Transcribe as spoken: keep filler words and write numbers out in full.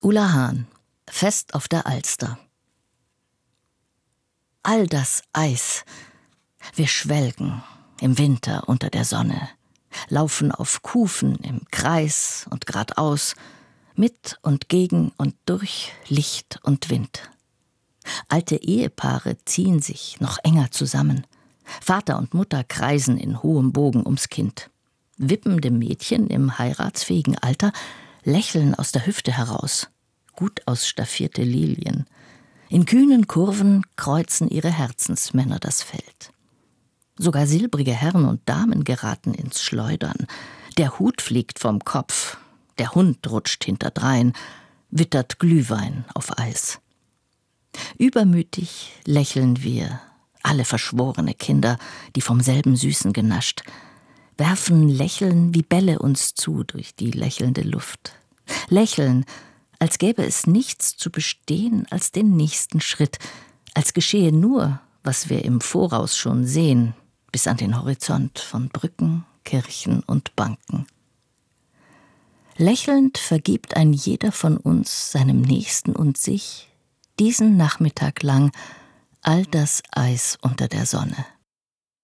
Ulla Hahn, Fest auf der Alster. All das Eis, wir schwelgen im Winter unter der Sonne, laufen auf Kufen im Kreis und geradeaus, mit und gegen und durch Licht und Wind. Alte Ehepaare ziehen sich noch enger zusammen. Vater und Mutter kreisen in hohem Bogen ums Kind. Wippende Mädchen im heiratsfähigen Alter lächeln aus der Hüfte heraus. Gut ausstaffierte Lilien. In kühnen Kurven kreuzen ihre Herzensmänner das Feld. Sogar silbrige Herren und Damen geraten ins Schleudern. Der Hut fliegt vom Kopf, der Hund rutscht hinterdrein, wittert Glühwein auf Eis. Übermütig lächeln wir, alle verschworene Kinder, die vom selben Süßen genascht, werfen Lächeln wie Bälle uns zu durch die lächelnde Luft. Lächeln, als gäbe es nichts zu bestehen als den nächsten Schritt, als geschehe nur, was wir im Voraus schon sehen, bis an den Horizont von Brücken, Kirchen und Banken. Lächelnd vergibt ein jeder von uns seinem Nächsten und sich diesen Nachmittag lang all das Eis unter der Sonne.